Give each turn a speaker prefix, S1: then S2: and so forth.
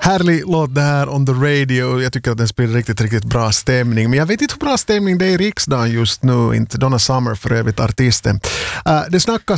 S1: Härlig låt det här on the radio. Jag tycker att den spelar riktigt bra stämning. Men jag vet inte hur bra stämning det är i riksdagen just nu. Inte Donna Summer för övrigt artisten. Det snackas